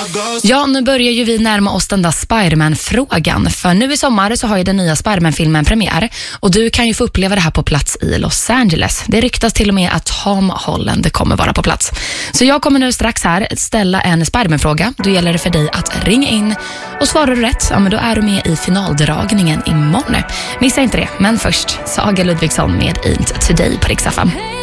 Ja, nu börjar ju vi närma oss den där Spider-Man-frågan. För nu i sommar så har ju den nya Spider-Man-filmen premiär. Och du kan ju få uppleva det här på plats i Los Angeles. Det ryktas till och med att Tom Holland kommer vara på plats. Så jag kommer nu strax här ställa en Spider-Man-fråga. Då gäller det för dig att ringa in. Och svarar du rätt, ja men då är du med i finaldragningen imorgon. Missa inte det, men först Saga Ludvigsson med Ain't Today på Rix FM.